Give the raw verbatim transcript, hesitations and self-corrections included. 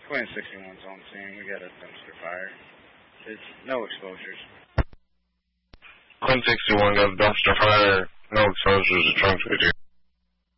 Queen sixty-one's on scene. We got a dumpster fire. It's no exposures. Queen sixty-one got a dumpster fire. No exposures. The trunk's with you.